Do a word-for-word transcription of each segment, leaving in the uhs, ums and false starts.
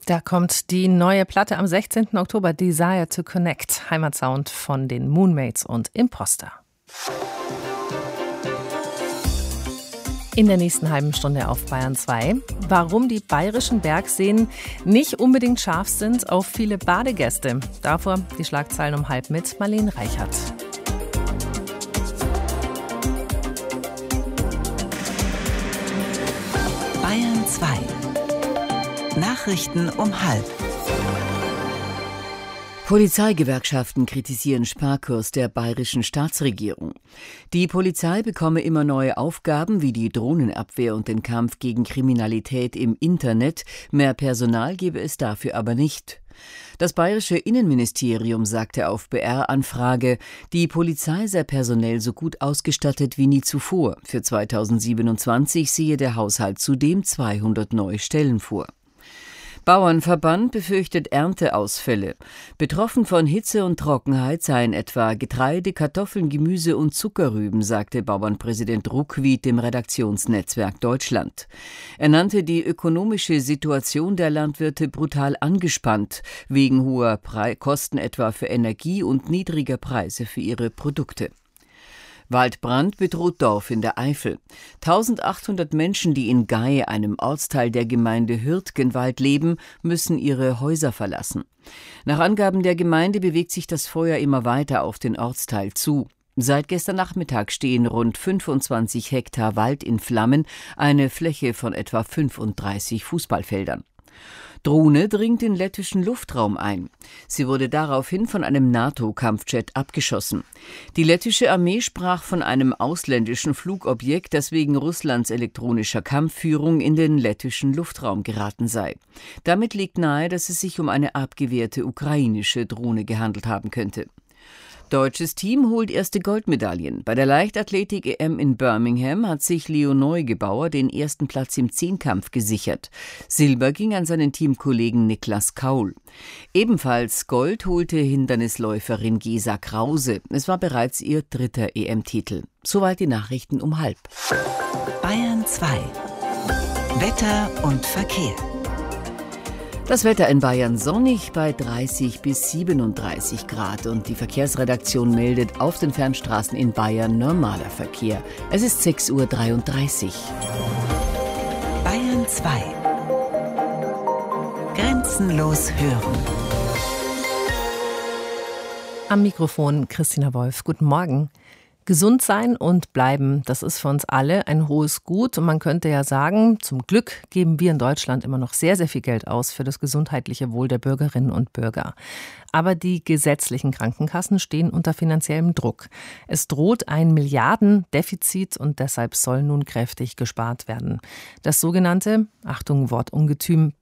Da kommt die neue Platte am sechzehnten Oktober, Desire to Connect, Heimatsound von den Moonmates und Imposter. In der nächsten halben Stunde auf Bayern zwei. Warum die bayerischen Bergseen nicht unbedingt scharf sind auf viele Badegäste. Davor die Schlagzeilen um halb mit Marlene Reichert. Bayern zwei. Nachrichten um halb. Polizeigewerkschaften kritisieren Sparkurs der bayerischen Staatsregierung. Die Polizei bekomme immer neue Aufgaben wie die Drohnenabwehr und den Kampf gegen Kriminalität im Internet. Mehr Personal gebe es dafür aber nicht. Das bayerische Innenministerium sagte auf B R-Anfrage, die Polizei sei personell so gut ausgestattet wie nie zuvor. Für zweitausendsiebenundzwanzig sehe der Haushalt zudem zweihundert neue Stellen vor. Bauernverband befürchtet Ernteausfälle. Betroffen von Hitze und Trockenheit seien etwa Getreide, Kartoffeln, Gemüse und Zuckerrüben, sagte Bauernpräsident Ruckwied dem Redaktionsnetzwerk Deutschland. Er nannte die ökonomische Situation der Landwirte brutal angespannt, wegen hoher Pre- Kosten etwa für Energie und niedriger Preise für ihre Produkte. Waldbrand bedroht Dorf in der Eifel. eintausendachthundert Menschen, die in Gey, einem Ortsteil der Gemeinde Hürtgenwald, leben, müssen ihre Häuser verlassen. Nach Angaben der Gemeinde bewegt sich das Feuer immer weiter auf den Ortsteil zu. Seit gestern Nachmittag stehen rund fünfundzwanzig Hektar Wald in Flammen, eine Fläche von etwa fünfunddreißig Fußballfeldern. Drohne dringt in lettischen Luftraum ein. Sie wurde daraufhin von einem NATO-Kampfjet abgeschossen. Die lettische Armee sprach von einem ausländischen Flugobjekt, das wegen Russlands elektronischer Kampfführung in den lettischen Luftraum geraten sei. Damit liegt nahe, dass es sich um eine abgewehrte ukrainische Drohne gehandelt haben könnte. Deutsches Team holt erste Goldmedaillen. Bei der Leichtathletik-E M in Birmingham hat sich Leo Neugebauer den ersten Platz im Zehnkampf gesichert. Silber ging an seinen Teamkollegen Niklas Kaul. Ebenfalls Gold holte Hindernisläuferin Gesa Krause. Es war bereits ihr dritter E M-Titel. Soweit die Nachrichten um halb. Bayern zwei. Wetter und Verkehr. Das Wetter in Bayern sonnig bei dreißig bis siebenunddreißig Grad und die Verkehrsredaktion meldet auf den Fernstraßen in Bayern normaler Verkehr. Es ist sechs Uhr dreiunddreißig. Bayern zwei. Grenzenlos hören. Am Mikrofon Christina Wolf. Guten Morgen. Gesund sein und bleiben, das ist für uns alle ein hohes Gut. Und man könnte ja sagen, zum Glück geben wir in Deutschland immer noch sehr, sehr viel Geld aus für das gesundheitliche Wohl der Bürgerinnen und Bürger. Aber die gesetzlichen Krankenkassen stehen unter finanziellem Druck. Es droht ein Milliardendefizit und deshalb soll nun kräftig gespart werden. Das sogenannte, Achtung, Wortungetüm,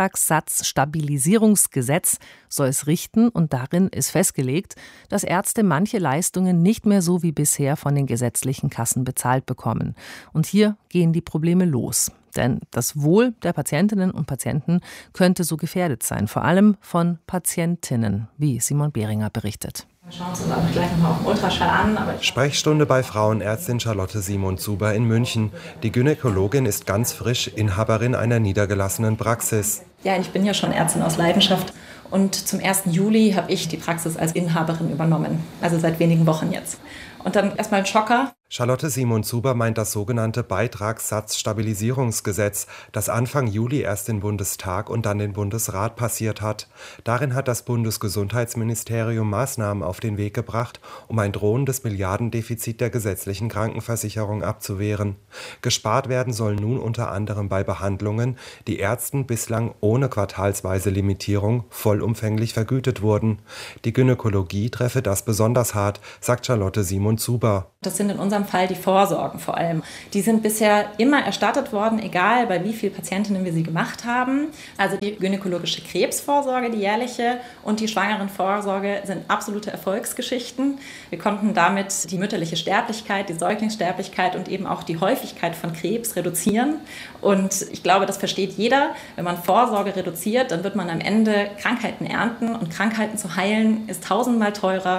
Beitragssatzstabilisierungsgesetz soll es richten und darin ist festgelegt, dass Ärzte manche Leistungen nicht mehr so wie bisher von den gesetzlichen Kassen bezahlt bekommen. Und hier gehen die Probleme los. Denn das Wohl der Patientinnen und Patienten könnte so gefährdet sein, vor allem von Patientinnen, wie Simon Behringer berichtet. Wir schauen uns aber gleich nochmal auf den Ultraschall an. Aber Sprechstunde bei Frauenärztin Charlotte Simon-Zuber in München. Die Gynäkologin ist ganz frisch, Inhaberin einer niedergelassenen Praxis. Ja, ich bin ja schon Ärztin aus Leidenschaft und zum ersten Juli habe ich die Praxis als Inhaberin übernommen, also seit wenigen Wochen jetzt. Und dann erstmal ein Schocker. Charlotte Simon-Zuber meint das sogenannte Beitragssatzstabilisierungsgesetz, das Anfang Juli erst den Bundestag und dann den Bundesrat passiert hat. Darin hat das Bundesgesundheitsministerium Maßnahmen auf den Weg gebracht, um ein drohendes Milliardendefizit der gesetzlichen Krankenversicherung abzuwehren. Gespart werden soll nun unter anderem bei Behandlungen, die Ärzten bislang ohne quartalsweise Limitierung vollumfänglich vergütet wurden. Die Gynäkologie treffe das besonders hart, sagt Charlotte Simon-Zuber. Das sind in unserem Fall die Vorsorgen vor allem. Die sind bisher immer erstattet worden, egal bei wie vielen Patientinnen wir sie gemacht haben. Also die gynäkologische Krebsvorsorge, die jährliche, und die Schwangerenvorsorge sind absolute Erfolgsgeschichten. Wir konnten damit die mütterliche Sterblichkeit, die Säuglingssterblichkeit und eben auch die Häufigkeit von Krebs reduzieren. Und ich glaube, das versteht jeder. Wenn man Vorsorge reduziert, dann wird man am Ende Krankheiten ernten. Und Krankheiten zu heilen ist tausendmal teurer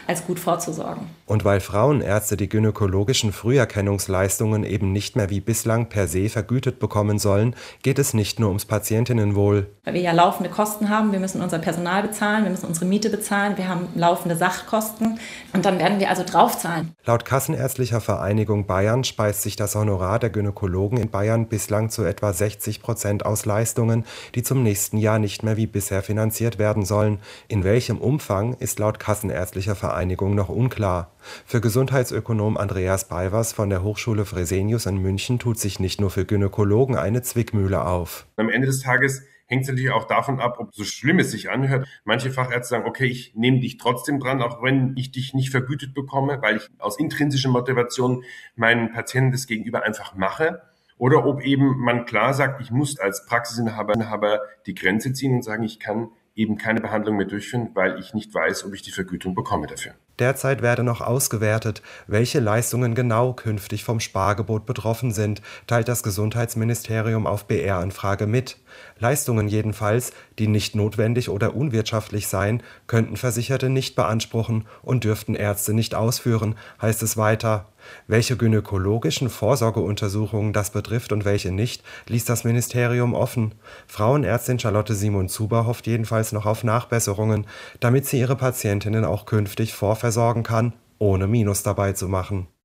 als gut vorzusorgen. Und weil Frauenärzte die gynäkologischen Früherkennungsleistungen eben nicht mehr wie bislang per se vergütet bekommen sollen, geht es nicht nur ums Patientinnenwohl. Weil wir ja laufende Kosten haben, wir müssen unser Personal bezahlen, wir müssen unsere Miete bezahlen, wir haben laufende Sachkosten und dann werden wir also draufzahlen. Laut Kassenärztlicher Vereinigung Bayern speist sich das Honorar der Gynäkologen in Bayern bislang zu etwa sechzig Prozent aus Leistungen, die zum nächsten Jahr nicht mehr wie bisher finanziert werden sollen. In welchem Umfang ist laut Kassenärztlicher Vereinigung noch unklar. Für Gesundheitsökonom Andreas Beiwers von der Hochschule Fresenius in München tut sich nicht nur für Gynäkologen eine Zwickmühle auf. Am Ende des Tages hängt es natürlich auch davon ab, ob so schlimm es sich anhört. Manche Fachärzte sagen, okay, ich nehme dich trotzdem dran, auch wenn ich dich nicht vergütet bekomme, weil ich aus intrinsischer Motivation meinen Patienten das Gegenüber einfach mache. Oder ob eben man klar sagt, ich muss als Praxisinhaber die Grenze ziehen und sagen, ich kann eben keine Behandlung mehr durchführen, weil ich nicht weiß, ob ich die Vergütung bekomme dafür. Derzeit werde noch ausgewertet, welche Leistungen genau künftig vom Spargebot betroffen sind, teilt das Gesundheitsministerium auf B R-Anfrage mit. Leistungen jedenfalls, die nicht notwendig oder unwirtschaftlich seien, könnten Versicherte nicht beanspruchen und dürften Ärzte nicht ausführen, heißt es weiter. Welche gynäkologischen Vorsorgeuntersuchungen das betrifft und welche nicht, ließ das Ministerium offen. Frauenärztin Charlotte Simon-Zuber hofft jedenfalls noch auf Nachbesserungen, damit sie ihre Patientinnen auch künftig vorversorgen kann, ohne Minus dabei zu machen.